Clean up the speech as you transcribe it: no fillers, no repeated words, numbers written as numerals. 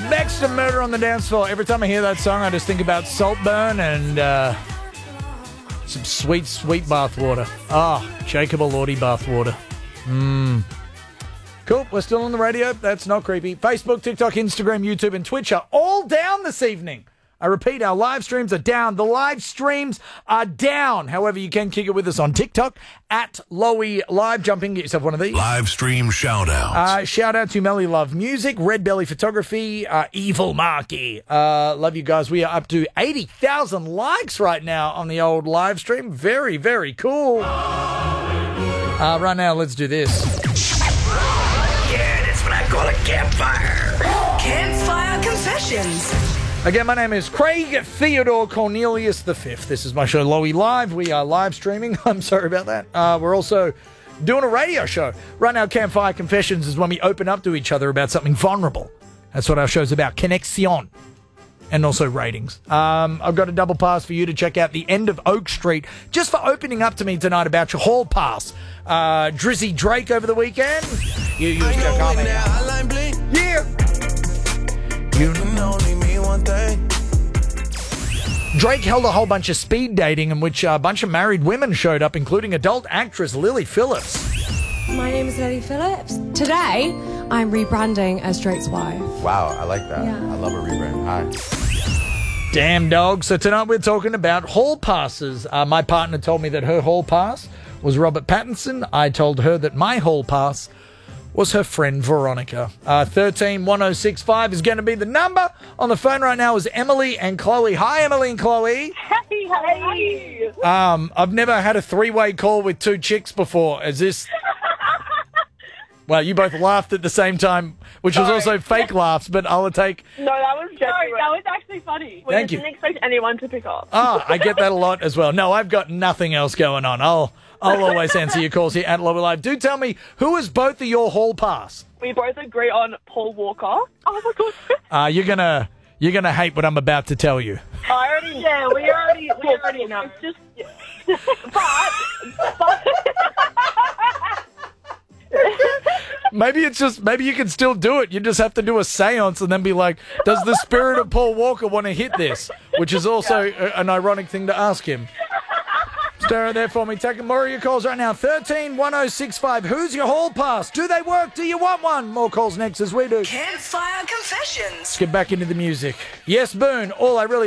Baxter, Murder on the Dance Floor. Every time I hear that song, I just think about Saltburn and some sweet, sweet bath water. Jacob Elordi bath water. Cool. We're still on the radio. That's not creepy. Facebook, TikTok, Instagram, YouTube, and Twitch are all down this evening. I repeat, our live streams are down. The live streams are down. However, you can kick it with us on TikTok at Lowy Live. Jump in, get yourself one of these. Live stream shout-outs. Shout out to Melly Love Music, Red Belly Photography, Evil Marky. Love you guys. We are up to 80,000 likes right now on the old live stream. Very, very cool. Right now, let's do this. Yeah, that's what I call a campfire. Campfire Confessions. Again, my name is Craig Theodore Cornelius V. This is my show, Lowy Live. We are live streaming. I'm sorry about that. We're also doing a radio show. Right now, Campfire Confessions is when we open up to each other about something vulnerable. That's what our show's about. Connexion. And also ratings. I've got a double pass for you to check out The End of Oak Street, just for opening up to me tonight about your hall pass. Drizzy Drake over the weekend. You used to comment. Yeah. You only mean one thing. Drake held a whole bunch of speed dating in which a bunch of married women showed up, including adult actress Lily Phillips. My name is Lily Phillips. Today, I'm rebranding as Drake's wife. Wow, I like that. Yeah. I love a rebrand. Hi. Damn dog. So tonight we're talking about hall passes. My partner told me that her hall pass was Robert Pattinson. I told her that my hall pass was her friend Veronica. 131065 is going to be the number. On the phone right now is Emily and Chloe. Hi, Emily and Chloe. Hey. I've never had a three-way call with two chicks before. Is this... Well, you both laughed at the same time, which was also fake laughs, but I'll take... No, that was genuine. Sorry, that was actually funny. We Thank you. didn't expect anyone to pick up. I get that a lot as well. No, I've got nothing else going on. I'll always answer your calls here at Lower Live. Do tell me, who is both of your hall pass? We both agree on Paul Walker. Oh my god. You're gonna hate what I'm about to tell you. We already know. It's just, but Maybe you can still do it. You just have to do a seance and then be like, does the spirit of Paul Walker want to hit this? Which is also an ironic thing to ask him. Stir it there for me. Taking more of your calls right now. 131065. Who's your hall pass? Do they work? Do you want one? More calls next as we do. Campfire Confessions. Let's get back into the music. Yes, Boone. All I really